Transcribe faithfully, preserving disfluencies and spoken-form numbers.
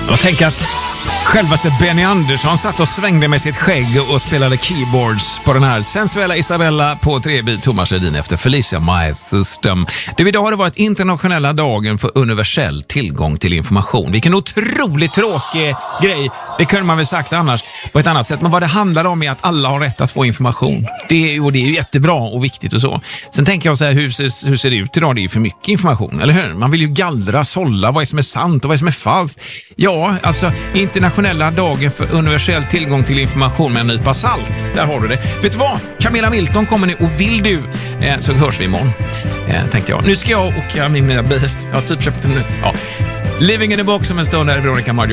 Jag tänker att självaste Benny Andersson satt och svängde med sitt skägg och spelade keyboards på den här sensuella Isabella på tre-bit Thomas Ledin efter Felicia My System. Du, idag har det varit internationella dagen för universell tillgång till information. Vilken otroligt tråkig grej. Det kunde man väl sagt annars på ett annat sätt. Men vad det handlar om är att alla har rätt att få information. Det är, och det är ju jättebra och viktigt och så. Sen tänker jag så här, hur ser, hur ser det ut idag? Det är ju för mycket information, eller hur? Man vill ju gallra, sålla vad är som är sant och vad är som är falskt. Ja, alltså internationella dagen för universell tillgång till information med en nypa salt. Där har du det. Vet du vad? Camilla Milton kommer nu och vill du eh, så hörs vi imorgon. Eh, tänkte jag. Nu ska jag åka min bil. Jag har typ köpt den nu. Ja. Living in a box om en stund där är Veronica Maggio.